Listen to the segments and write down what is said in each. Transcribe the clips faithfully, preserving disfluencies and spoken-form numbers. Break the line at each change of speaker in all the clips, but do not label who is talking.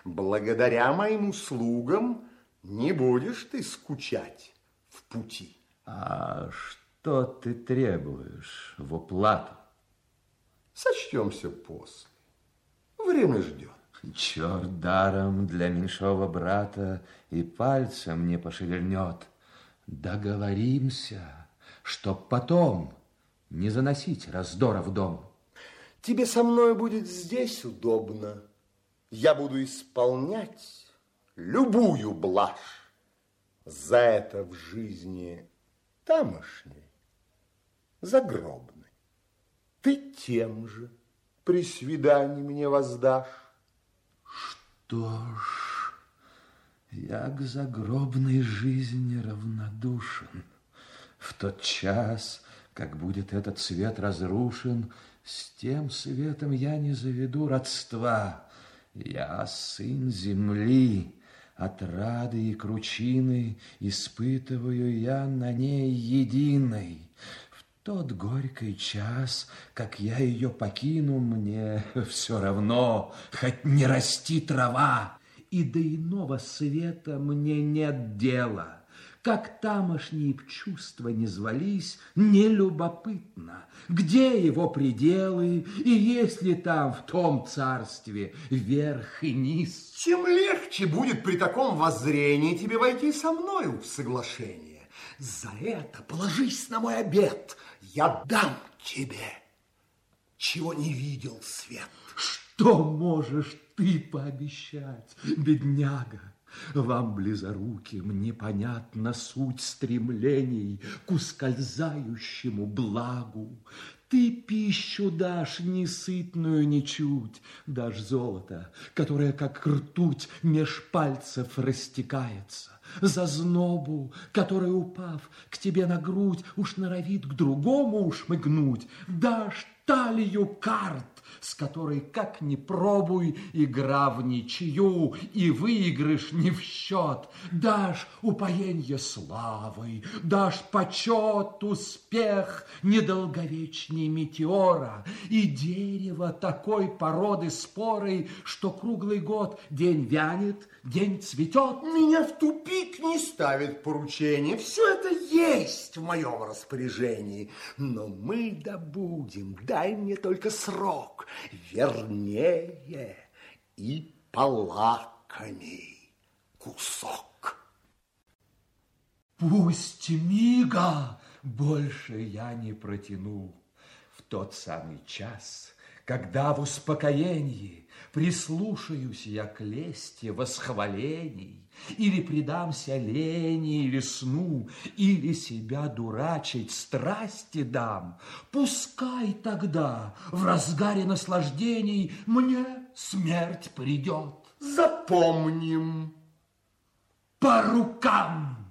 благодаря моим услугам не будешь ты скучать в пути.
А что ты требуешь в уплату?
Сочтемся после. Время ждет.
Черт даром для меньшого брата и пальцем не пошевельнет. Договоримся, чтоб потом не заносить раздора в дом.
Тебе со мной будет здесь удобно. Я буду исполнять любую блажь. За это в жизни тамошней, загробной, ты тем же при свидании мне воздашь.
Что ж, я к загробной жизни равнодушен. В тот час, как будет этот свет разрушен, с тем светом я не заведу родства. Я сын земли, отрады и кручины испытываю я на ней единой. В тот горький час, как я ее покину, мне все равно, хоть не расти трава, и до иного света мне нет дела. Как тамошние чувства не звались, не любопытно, где его пределы, и есть ли там в том царстве верх и низ.
Тем легче будет при таком воззрении тебе войти со мною в соглашение. За это положись на мой обет, я дам тебе, чего не видел свет.
Что можешь ты пообещать, бедняга? Вам, близоруким, непонятна суть стремлений к ускользающему благу. Ты пищу дашь несытную ничуть, дашь золото, которое, как ртуть, меж пальцев растекается, зазнобу, которая, упав к тебе на грудь, уж норовит к другому шмыгнуть, дашь талию карт, с которой, как ни пробуй, игра в ничью, и выигрыш не в счет. Дашь упоенье славой, дашь почет, успех, недолговечней метеора, и дерево такой породы спорой, что круглый год день вянет, день цветет.
Меня в тупик не ставит поручение, все это есть в моем распоряжении, но мы добудем, дай мне только срок, вернее и полакомей кусок.
Пусть мига больше я не протяну. В тот самый час, когда в успокоении прислушаюсь я к лести восхвалений, или предамся лени или сну, или себя дурачить страсти дам, пускай тогда в разгаре наслаждений мне смерть придет.
Запомним.
По рукам!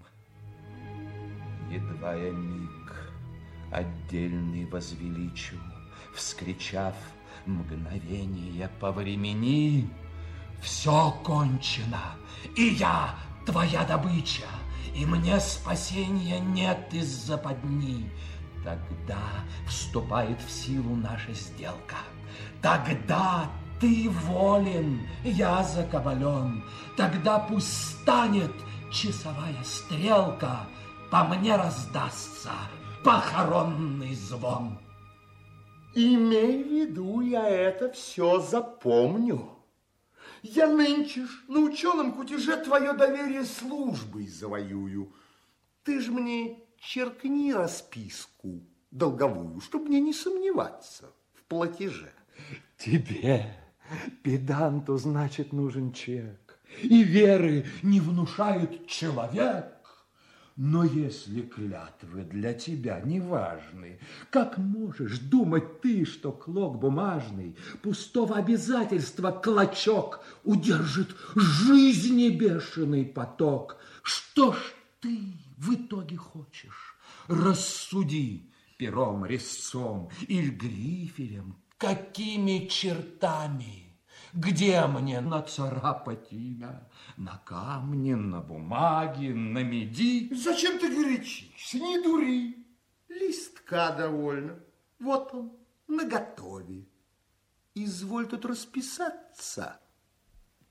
Едва я миг отдельный возвеличу, вскричав мгновение по времени, все кончено, и я твоя добыча, и мне спасения нет из западни. Тогда вступает в силу наша сделка. Тогда ты волен, я закабален. Тогда пусть станет часовая стрелка, по мне раздастся похоронный звон.
Имей в виду, я это все запомню. Я нынче ж на ученом кутеже твое доверие службой завоюю. Ты ж мне черкни расписку долговую, чтоб мне не сомневаться в платеже.
Тебе, педанту, значит, нужен чек, и веры не внушает человек. Но если клятвы для тебя не важны, как можешь думать ты, что клок бумажный, пустого обязательства клочок, удержит жизни бешеный поток? Что ж ты в итоге хочешь? Рассуди пером, резцом или грифелем, какими чертами? Где мне нацарапать имя? На камне, на бумаге, на меди?
Зачем ты горячишься? Не дури. Листка довольно. Вот он, наготове. Изволь тут расписаться